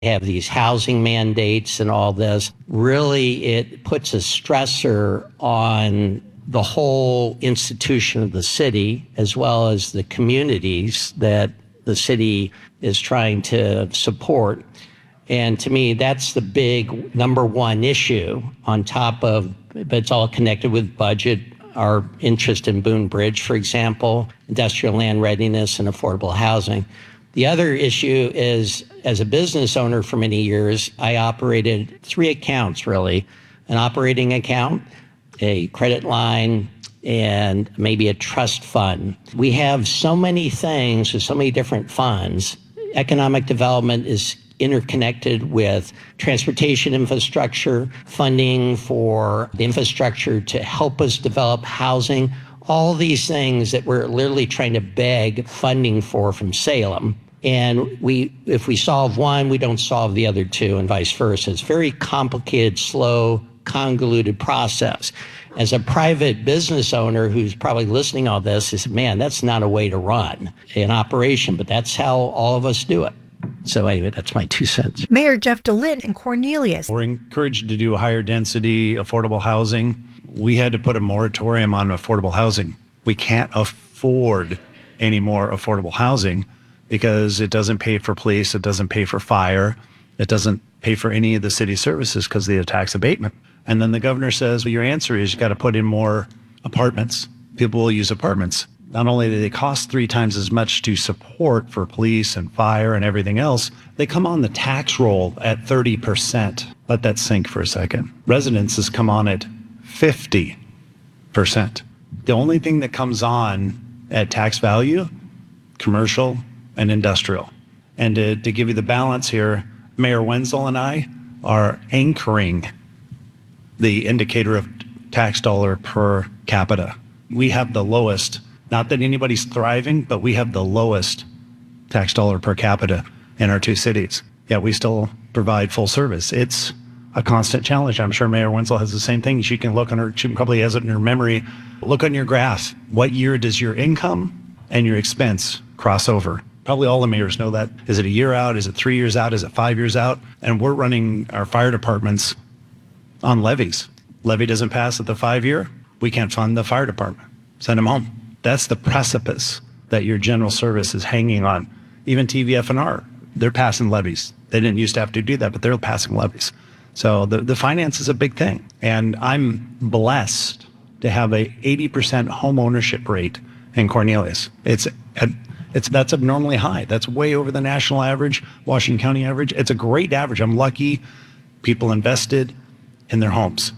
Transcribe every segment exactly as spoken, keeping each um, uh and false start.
have these housing mandates and all this. Really, it puts a stressor on the whole institution of the city, as well as the communities that the city is trying to support. And to me, that's the big number one issue on top of, but it's all connected with budget, our interest in Boone Bridge, for example, industrial land readiness and affordable housing. The other issue is, as a business owner for many years, I operated three accounts, really. An operating account, a credit line, and maybe a trust fund. We have so many things with so many different funds. Economic development is interconnected with transportation infrastructure, funding for the infrastructure to help us develop housing, all these things that we're literally trying to beg funding for from Salem. And we, if we solve one, we don't solve the other two, and vice versa. It's a very complicated, slow, convoluted process. As a private business owner who's probably listening to all this, is, man, that's not a way to run an operation, but that's how all of us do it. So anyway, that's my two cents. Mayor Jeff DeLint in Cornelius. We're encouraged to do higher density, affordable housing. We had to put a moratorium on affordable housing. We can't afford any more affordable housing because it doesn't pay for police, it doesn't pay for fire, it doesn't pay for any of the city services because of the tax abatement. And then the governor says, well, your answer is you got to put in more apartments. People will use apartments. Not only do they cost three times as much to support for police and fire and everything else, they come on the tax roll at thirty percent. Let that sink for a second. Residences come on at fifty percent. The only thing that comes on at tax value, commercial and industrial. And to, to give you the balance here, Mayor Wenzel and I are anchoring the indicator of tax dollar per capita. We have the lowest. Not that anybody's thriving, but we have the lowest tax dollar per capita in our two cities. Yet we still provide full service. It's a constant challenge. I'm sure Mayor Wenzel has the same thing. She can look on her, she probably has it in her memory. Look on your graph. What year does your income and your expense cross over? Probably all the mayors know that. Is it a year out? Is it three years out? Is it five years out? And we're running our fire departments on levies. Levy doesn't pass at the five year. We can't fund the fire department. Send them home. That's the precipice that your general service is hanging on. Even T V F and R, they're passing levies. They didn't used to have to do that, but they're passing levies. So the, the finance is a big thing. And I'm blessed to have a eighty percent home ownership rate in Cornelius. It's, it's that's abnormally high. That's way over the national average, Washington County average. It's a great average. I'm lucky people invested in their homes.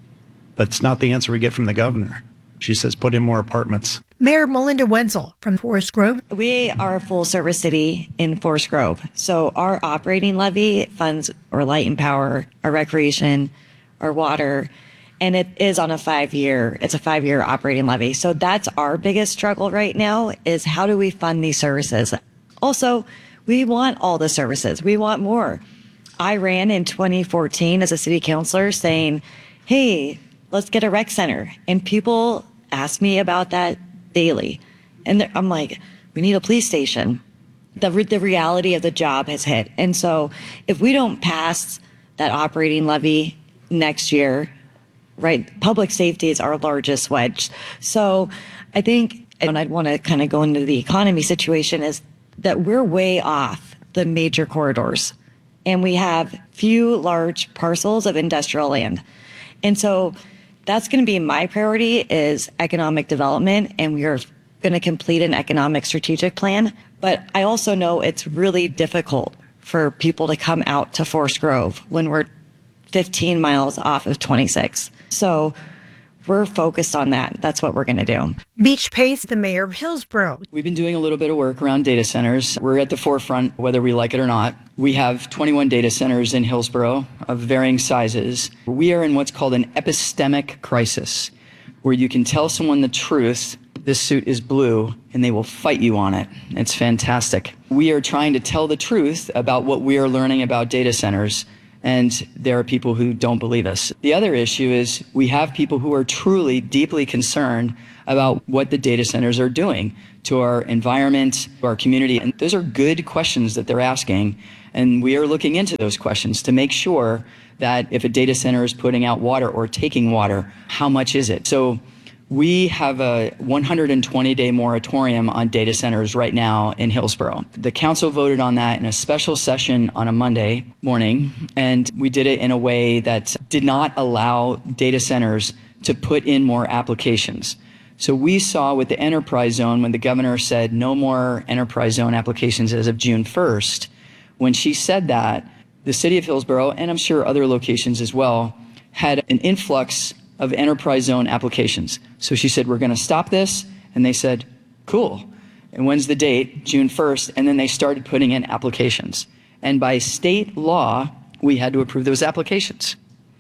But it's not the answer we get from the governor. She says, put in more apartments. Mayor Melinda Wenzel from Forest Grove. We are a full service city in Forest Grove. So our operating levy funds our light and power, our recreation, our water, and it is on a five year, it's a five year operating levy. So that's our biggest struggle right now is how do we fund these services? Also, we want all the services. We want more. I ran in twenty fourteen as a city councilor saying, hey, let's get a rec center. And people ask me about that daily. And I'm like, we need a police station. The, the reality of the job has hit. And so if we don't pass that operating levy next year, right, public safety is our largest wedge. So I think, and I'd want to kind of go into the economy situation, is that we're way off the major corridors. And we have few large parcels of industrial land. And so that's going to be my priority is economic development, and we are going to complete an economic strategic plan. But I also know it's really difficult for people to come out to Forest Grove when we're fifteen miles off of twenty-six. So we're focused on that. That's what we're going to do. Beach Pace, the mayor of Hillsborough. We've been doing a little bit of work around data centers. We're at the forefront, whether we like it or not. We have twenty-one data centers in Hillsborough of varying sizes. We are in what's called an epistemic crisis, where you can tell someone the truth, this suit is blue, and they will fight you on it. It's fantastic. We are trying to tell the truth about what we are learning about data centers And there are people who don't believe us. The other issue is we have people who are truly deeply concerned about what the data centers are doing to our environment, to our community. And those are good questions that they're asking. And we are looking into those questions to make sure that if a data center is putting out water or taking water, how much is it? So we have a one hundred twenty day moratorium on data centers right now in Hillsborough. The council voted on that in a special session on a Monday morning, and we did it in a way that did not allow data centers to put in more applications. So we saw with the enterprise zone, when the governor said no more enterprise zone applications as of June first, when she said that, the city of Hillsborough, and I'm sure other locations as well, had an influx of enterprise zone applications. So she said, we're going to stop this. And they said, cool. And when's the date? June first. And then they started putting in applications. And by state law, we had to approve those applications.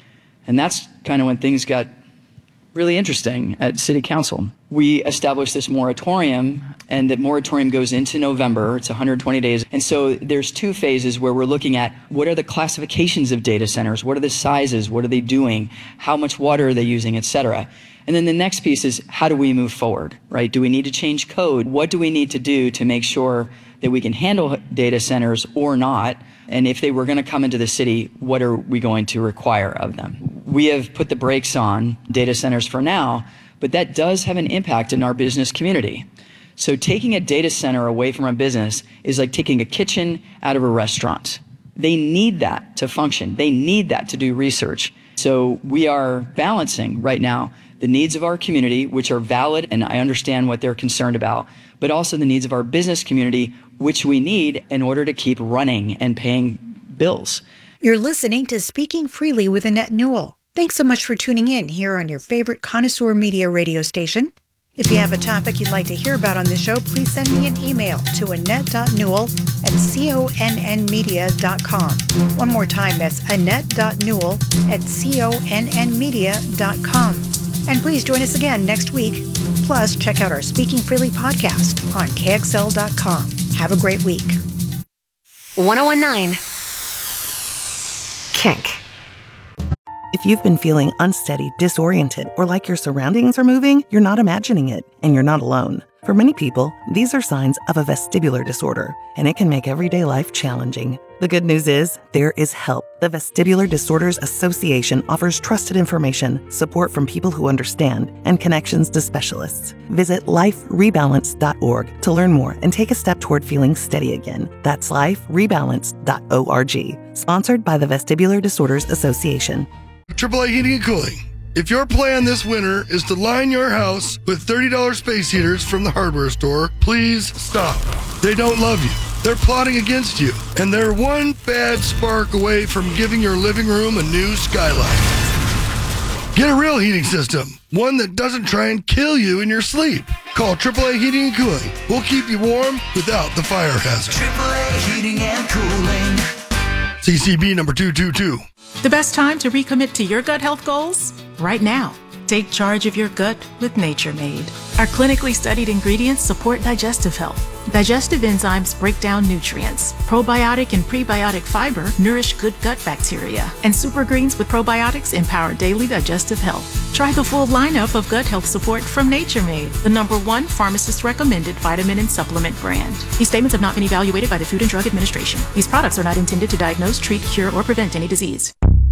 And that's kind of when things got really interesting at city council. We established this moratorium, and the moratorium goes into November. It's one hundred twenty days. And so there's two phases where we're looking at what are the classifications of data centers? What are the sizes? What are they doing? How much water are they using, et cetera? And then the next piece is how do we move forward, right? Do we need to change code? What do we need to do to make sure that we can handle data centers or not? And if they were going to come into the city, what are we going to require of them? We have put the brakes on data centers for now, but that does have an impact in our business community. So taking a data center away from a business is like taking a kitchen out of a restaurant. They need that to function. They need that to do research. So we are balancing right now the needs of our community, which are valid, and I understand what they're concerned about, but also the needs of our business community, which we need in order to keep running and paying bills. You're listening to Speaking Freely with Annette Newell. Thanks so much for tuning in here on your favorite Connoisseur Media radio station. If you have a topic you'd like to hear about on the show, please send me an email to annette dot newell at conn media dot com. One more time, that's annette dot newell at conn media dot com. And please join us again next week. Plus, check out our Speaking Freely podcast on K X L dot com. Have a great week. ten nineteen Kink. If you've been feeling unsteady, disoriented, or like your surroundings are moving, you're not imagining it, and you're not alone. For many people, these are signs of a vestibular disorder, and it can make everyday life challenging. The good news is, there is help. The Vestibular Disorders Association offers trusted information, support from people who understand, and connections to specialists. Visit life rebalance dot org to learn more and take a step toward feeling steady again. That's life rebalance dot org. Sponsored by the Vestibular Disorders Association. triple A Heating and Cooling. If your plan this winter is to line your house with thirty dollars space heaters from the hardware store, please stop. They don't love you. They're plotting against you. And they're one bad spark away from giving your living room a new skylight. Get a real heating system. One that doesn't try and kill you in your sleep. Call triple A Heating and Cooling. We'll keep you warm without the fire hazard. triple A Heating and Cooling. C C B number two two two. The best time to recommit to your gut health goals? Right now. Take charge of your gut with Nature Made. Our clinically studied ingredients support digestive health. Digestive enzymes break down nutrients. Probiotic and prebiotic fiber nourish good gut bacteria. And super greens with probiotics empower daily digestive health. Try the full lineup of gut health support from Nature Made, the number one pharmacist-recommended vitamin and supplement brand. These statements have not been evaluated by the Food and Drug Administration. These products are not intended to diagnose, treat, cure, or prevent any disease.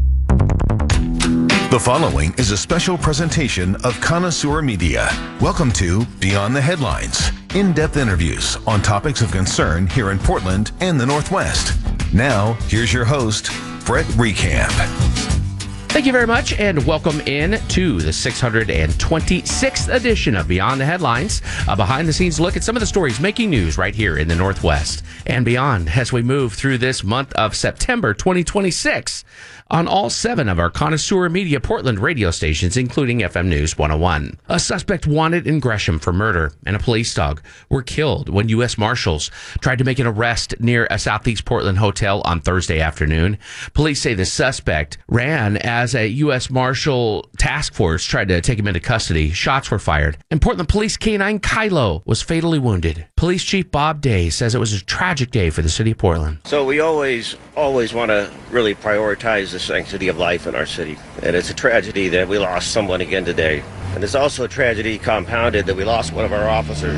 The following is a special presentation of Connoisseur Media. Welcome to Beyond the Headlines, in-depth interviews on topics of concern here in Portland and the Northwest. Now, here's your host, Brett Recamp. Thank you very much, and welcome in to the six hundred twenty-sixth edition of Beyond the Headlines, a behind-the-scenes look at some of the stories making news right here in the Northwest and beyond as we move through this month of September twenty twenty-six on all seven of our Connoisseur Media Portland radio stations, including F M News one oh one. A suspect wanted in Gresham for murder and a police dog were killed when U S Marshals tried to make an arrest near a Southeast Portland hotel on Thursday afternoon. Police say the suspect ran as as a U S Marshal task force tried to take him into custody, shots were fired, and Portland Police Canine Kylo was fatally wounded. Police Chief Bob Day says it was a tragic day for the city of Portland. So we always, always want to really prioritize the sanctity of life in our city. And it's a tragedy that we lost someone again today. And it's also a tragedy compounded that we lost one of our officers.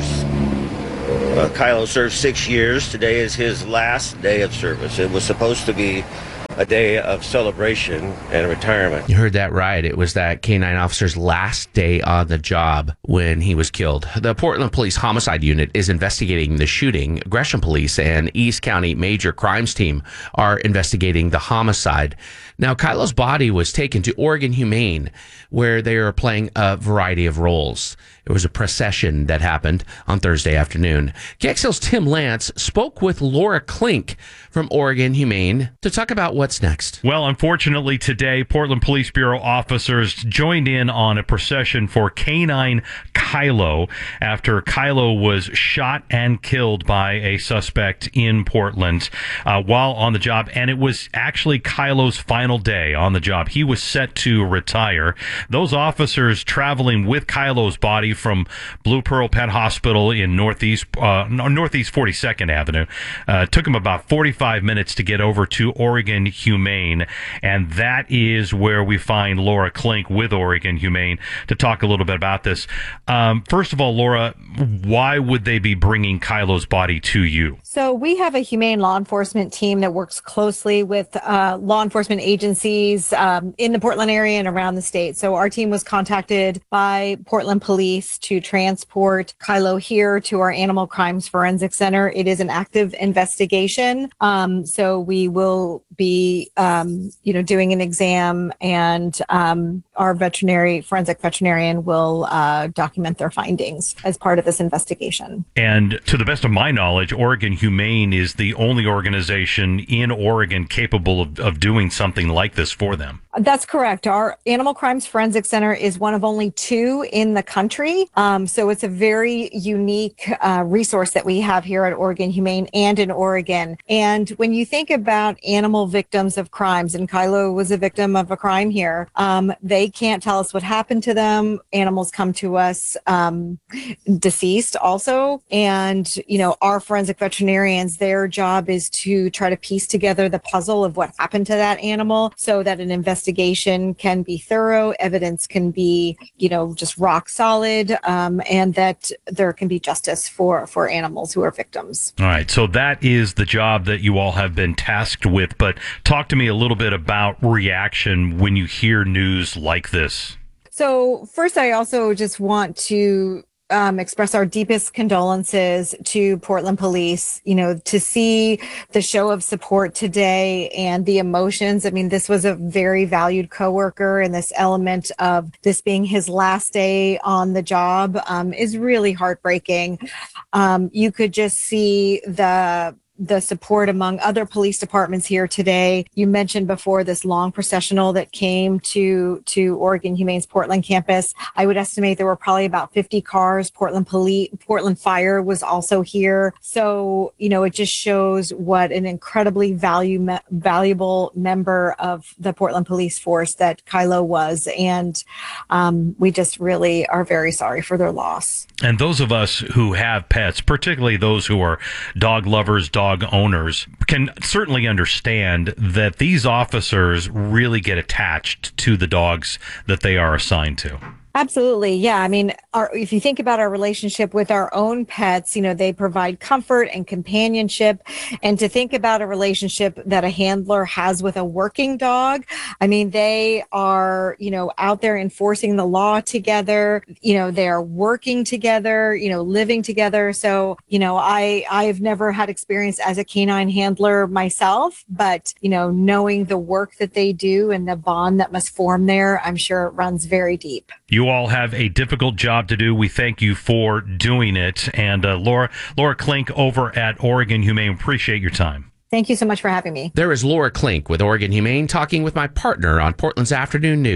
Uh, Kylo served six years. Today is his last day of service. It was supposed to be a day of celebration and retirement. You heard that right. It was that canine officer's last day on the job when he was killed. The Portland Police Homicide Unit is investigating the shooting. Gresham Police and East County Major Crimes Team are investigating the homicide. Now, Kylo's body was taken to Oregon Humane, where they are playing a variety of roles. There was a procession that happened on Thursday afternoon. K X L's Tim Lance spoke with Laura Klink from Oregon Humane to talk about what's next. Well, unfortunately today, Portland Police Bureau officers joined in on a procession for Canine Kylo after Kylo was shot and killed by a suspect in Portland uh, while on the job. And it was actually Kylo's final day on the job. He was set to retire. Those officers traveling with Kylo's body from Blue Pearl Pet Hospital in Northeast uh, Northeast forty-second Avenue uh, took him about forty-five minutes to get over to Oregon Humane, and that is where we find Laura Klink with Oregon Humane to talk a little bit about this. Um, first of all, Laura, why would they be bringing Kylo's body to you? So we have a humane law enforcement team that works closely with uh, law enforcement agencies um, in the Portland area and around the state. So our team was contacted by Portland Police to transport Kylo here to our Animal Crimes Forensic Center. It is an active investigation. Um, so we will be, um, you know, doing an exam, and um, our veterinary, forensic veterinarian will uh, document their findings as part of this investigation. And to the best of my knowledge, Oregon Humane is the only organization in Oregon capable of, of doing something like this for them. That's correct. Our Animal Crimes Forensic Center is one of only two in the country. Um, so it's a very unique uh, resource that we have here at Oregon Humane and in Oregon. And when you think about animal victims of crimes, and Kylo was a victim of a crime here, um, they can't tell us what happened to them. Animals come to us um, deceased also. And, you know, our forensic veterinarians, their job is to try to piece together the puzzle of what happened to that animal so that an investigation can be thorough, evidence can be, you know, just rock solid, um, and that there can be justice for, for animals who are victims. All right. So that is the job that you all have been tasked with. But talk to me a little bit about reaction when you hear news like this. So first, I also just want to Um, express our deepest condolences to Portland Police, you know, to see the show of support today and the emotions. I mean, this was a very valued coworker, and this element of this being his last day on the job um, is really heartbreaking. Um, you could just see the the support among other police departments here today. You mentioned before this long processional that came to to Oregon Humane's Portland campus. I would estimate there were probably about fifty cars. Portland Police, Portland Fire was also here. So, you know, it just shows what an incredibly value, me- valuable member of the Portland Police Force that Kylo was. And um, we just really are very sorry for their loss. And those of us who have pets, particularly those who are dog lovers, dog owners, can certainly understand that these officers really get attached to the dogs that they are assigned to. Absolutely. Yeah. I mean, our, if you think about our relationship with our own pets, you know, they provide comfort and companionship. And to think about a relationship that a handler has with a working dog, I mean, they are, you know, out there enforcing the law together, you know, they are working together, you know, living together. So, you know, I, I've never had experience as a canine handler myself, but, you know, knowing the work that they do and the bond that must form there, I'm sure it runs very deep. You all have a difficult job to do. We thank you for doing it. And uh, Laura, Laura Klink over at Oregon Humane, appreciate your time. Thank you so much for having me. There is Laura Klink with Oregon Humane talking with my partner on Portland's Afternoon News,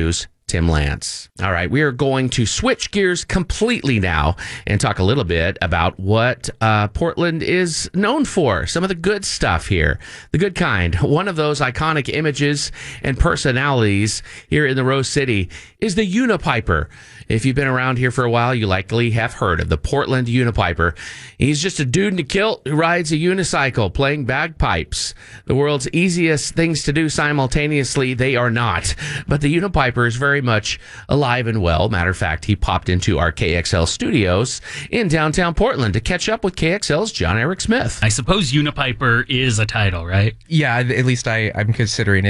Tim Lance. All right, we are going to switch gears completely now and talk a little bit about what uh, Portland is known for. Some of the good stuff here, the good kind. One of those iconic images and personalities here in the Rose City is the Unipiper. If you've been around here for a while, you likely have heard of the Portland Unipiper. He's just a dude in a kilt who rides a unicycle playing bagpipes. The world's easiest things to do simultaneously, they are not. But the Unipiper is very much alive and well. Matter of fact, he popped into our K X L studios in downtown Portland to catch up with K X L's John Eric Smith. I suppose Unipiper is a title, right? Yeah, at least I, I'm considering it.